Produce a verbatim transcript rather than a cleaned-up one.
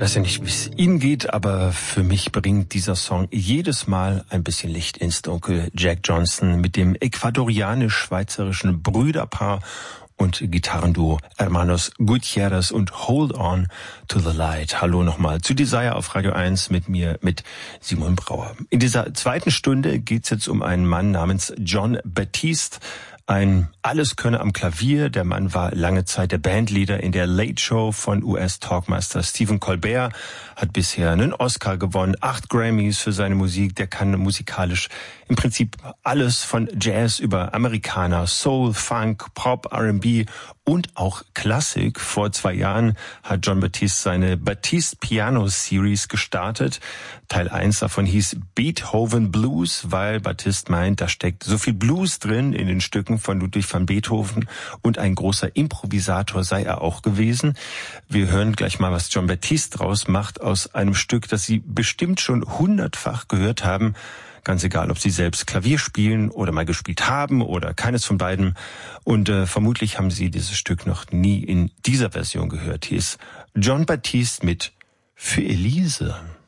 weiß ja nicht, wie es Ihnen geht, aber für mich bringt dieser Song jedes Mal ein bisschen Licht ins Dunkel. Jack Johnson mit dem ecuadorianisch-schweizerischen Brüderpaar und Gitarrenduo Hermanos Gutierrez und Hold On to the Light. Hallo nochmal zu Desire auf Radio eins mit mir, mit Simon Brauer. In dieser zweiten Stunde geht's jetzt um einen Mann namens Jon Batiste. Ein Alleskönner am Klavier. Der Mann war lange Zeit der Bandleader in der Late Show von U S-Talkmaster Stephen Colbert, hat bisher einen Oscar gewonnen, acht Grammys für seine Musik. Der kann musikalisch im Prinzip alles von Jazz über Amerikaner, Soul, Funk, Pop, R and B und auch Klassik. Vor zwei Jahren hat Jon Batiste seine Batiste Piano Series gestartet. Teil eins davon hieß Beethoven Blues, weil Batiste meint, da steckt so viel Blues drin in den Stücken von Ludwig van Beethoven und ein großer Improvisator sei er auch gewesen. Wir hören gleich mal, was Jon Batiste draus macht aus einem Stück, das Sie bestimmt schon hundertfach gehört haben. Ganz egal, ob Sie selbst Klavier spielen oder mal gespielt haben oder keines von beiden. Und äh, vermutlich haben Sie dieses Stück noch nie in dieser Version gehört. Hier ist Jon Batiste mit Für Elise.